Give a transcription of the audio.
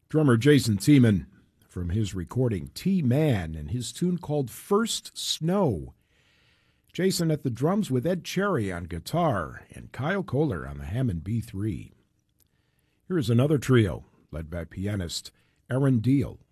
Drummer Jason Tiemann from his recording T-Man and his tune called First Snow. Jason at the drums with Ed Cherry on guitar and Kyle Kohler on the Hammond B3. Here's another trio led by pianist Aaron Deal.